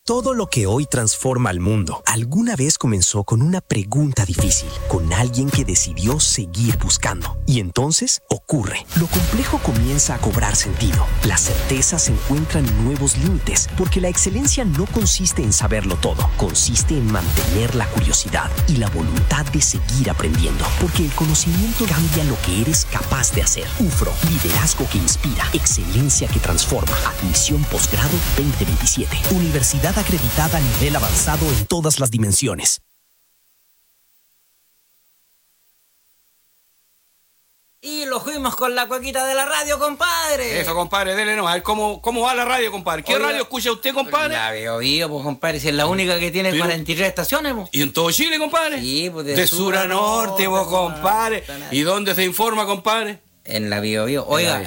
Todo lo que hoy transforma al mundo alguna vez comenzó con una pregunta difícil, con alguien que decidió seguir buscando. Y entonces ocurre. Lo complejo comienza a cobrar sentido. Las certezas encuentran nuevos límites, porque la excelencia no consiste en saberlo todo, consiste en mantener la curiosidad y la voluntad de seguir aprendiendo, porque el conocimiento cambia lo que eres capaz de hacer. UFRO, liderazgo que inspira, excelencia que transforma. Admisión posgrado 2027. Universidad acreditada a nivel avanzado en todas las dimensiones. Y lo fuimos con la cuequita de la radio, compadre. Eso, compadre, dele no. A ver cómo va la radio, compadre. ¿Qué radio escucha usted, compadre? La Bio, pues, compadre, si es la única que tiene 43 estaciones, pues. ¿Y en todo Chile, compadre? Sí, pues de sur a norte, pues, compadre. ¿Y dónde se informa, compadre? En la Bio. Oiga,